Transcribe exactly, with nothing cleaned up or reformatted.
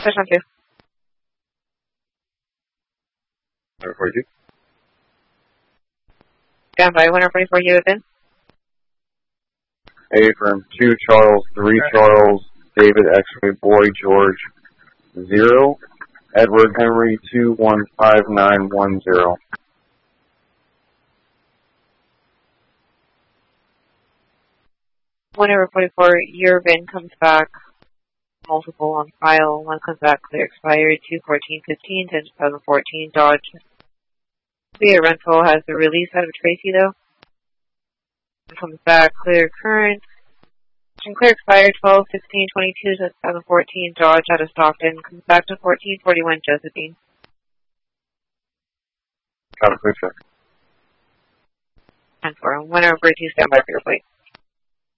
Push on two. Number forty-two. Stand by. Winner forty-four, you have been. A from two Charles, three Charles, David X-ray, boy George, zero, Edward Henry, two one five nine one zero. Winner forty-four, your bin comes back. Multiple on file. One comes back clear expired. two fourteen fifteen to twenty fourteen Dodge. Clear rental has the release out of Tracy though. One comes back clear current. And clear expired twelve sixteen twenty-two to seven fourteen Dodge out of Stockton. Comes back to fourteen forty-one Josephine. Got a clear check. And for winner forty-two, stand by for your flight.